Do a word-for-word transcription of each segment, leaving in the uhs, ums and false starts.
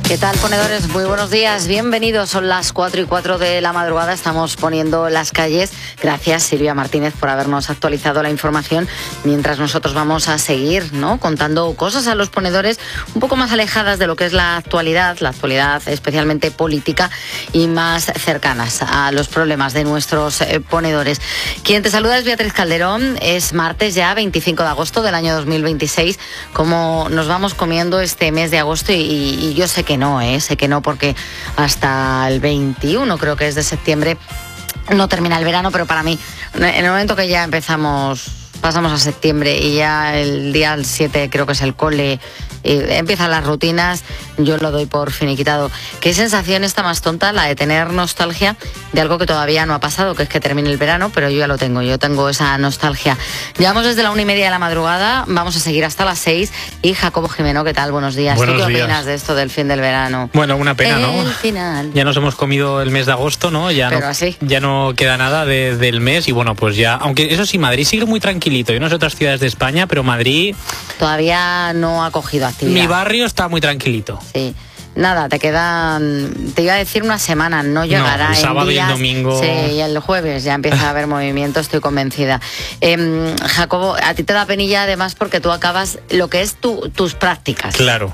¿Qué tal, ponedores? Muy buenos días, bienvenidos. Son las cuatro y cuatro de la madrugada, estamos poniendo las calles. Gracias, Silvia Martínez, por habernos actualizado la información, mientras nosotros vamos a seguir, ¿no?, contando cosas a los ponedores un poco más alejadas de lo que es la actualidad, la actualidad especialmente política, y más cercanas a los problemas de nuestros eh, ponedores. Quien te saluda es Beatriz Calderón. Es martes ya, veinticinco de agosto del año dos mil veintiséis. Como nos vamos comiendo este mes de agosto, y, y yo sé que no, ¿eh? sé que no, porque hasta el veintiuno, creo que es de septiembre, no termina el verano, pero para mí, en el momento que ya empezamos, pasamos a septiembre y ya el día siete creo que es el cole, eh, empiezan las rutinas, yo lo doy por finiquitado. ¿Qué sensación está más tonta? La de tener nostalgia de algo que todavía no ha pasado, que es que termine el verano, pero yo ya lo tengo, yo tengo esa nostalgia. Llevamos desde la una y media de la madrugada, vamos a seguir hasta las seis. Y Jacobo Jimeno, ¿qué tal? Buenos días. Buenos ¿Tú qué días. opinas de esto del fin del verano? Bueno, una pena, ¿no? El final. Ya nos hemos comido el mes de agosto, ¿no? Ya Pero no, así. ya no queda nada de, del mes y bueno, pues ya, aunque eso sí, Madrid sigue muy tranquilito. Yo no sé otras ciudades de España, pero Madrid, Todavía no ha cogido actividad. mi barrio está muy tranquilito. Sí. Nada, te quedan, te iba a decir una semana, no llegará. No, el en sábado días, y el domingo. Sí, y el jueves ya empieza a haber movimiento, estoy convencida. Eh, Jacobo, a ti te da penilla además porque tú acabas lo que es tu, tus prácticas. Claro.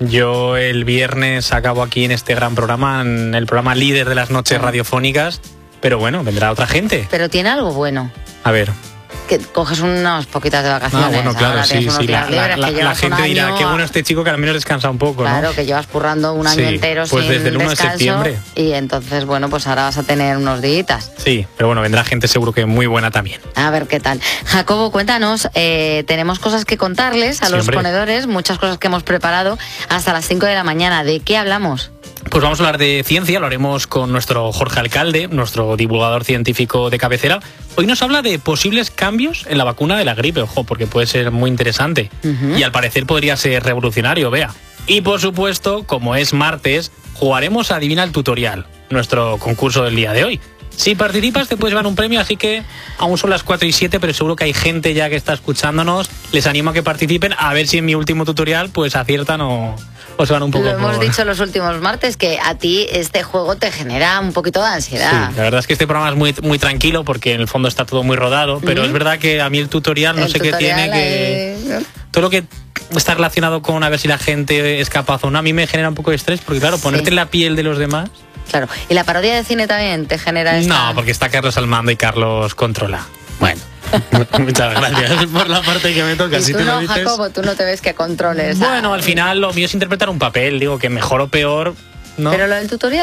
Yo el viernes acabo aquí en este gran programa, en el programa líder de las noches radiofónicas, pero bueno, vendrá otra gente. Pero tiene algo bueno, A ver. que coges unas poquitas de vacaciones. Ah, bueno, claro, ahora sí, tienes unos sí. días La, la- libres, la- que la llevas un gente dirá, año qué a- bueno este chico que al menos descansa un poco, ¿no? Claro, que llevas currando un año Sí, entero pues sin desde el uno de descanso, septiembre. y entonces, bueno, pues ahora vas a tener unos días. Sí, pero bueno, vendrá gente seguro que muy buena también. A ver qué tal. Jacobo, cuéntanos, eh, tenemos cosas que contarles a Sí, los hombre. ponedores, muchas cosas que hemos preparado hasta las cinco de la mañana. ¿De qué hablamos? Pues vamos a hablar de ciencia, lo haremos con nuestro Jorge Alcalde, nuestro divulgador científico de cabecera. Hoy nos habla de posibles cambios en la vacuna de la gripe, ojo, porque puede ser muy interesante. Uh-huh. Y al parecer podría ser revolucionario, vea. Y por supuesto, como es martes, jugaremos a Adivina el Tutorial, nuestro concurso del día de hoy. Si participas te puedes llevar un premio, así que aún son las cuatro y siete, pero seguro que hay gente ya que está escuchándonos. Les animo a que participen, a ver si en mi último tutorial pues aciertan o, o se van un poco Lo hemos por... dicho los últimos martes, que a ti este juego te genera un poquito de ansiedad. Sí, la verdad es que este programa es muy, muy tranquilo porque en el fondo está todo muy rodado, pero Ujú. es verdad que a mí el tutorial no El sé tutorial, qué tiene, que eh, todo lo que está relacionado con a ver si la gente es capaz o no, a mí me genera un poco de estrés porque claro, ponerte Sí. en la piel de los demás... Claro. ¿Y la parodia de cine también te genera esta...? No, porque está Carlos al mando y Carlos controla. Bueno, muchas gracias por la parte que me toca. Y Si tú te lo no, dices... Jacobo, tú no te ves que controles. Bueno, a- al final lo mío es interpretar un papel, digo que mejor o peor, ¿no? Pero lo del tutorial...